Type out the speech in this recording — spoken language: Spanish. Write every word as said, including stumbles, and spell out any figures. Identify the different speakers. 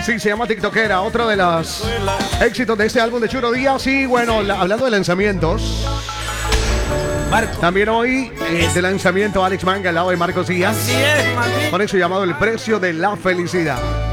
Speaker 1: Sí, se llama TikTokera, otro de los éxitos de este álbum de Churo Díaz. Y bueno, la, hablando de lanzamientos,
Speaker 2: Marco.
Speaker 1: también hoy eh, de lanzamiento Alex Manga al lado de Marcos Díaz.
Speaker 2: Así es, Madrid.
Speaker 1: Con eso llamado El Precio de la Felicidad.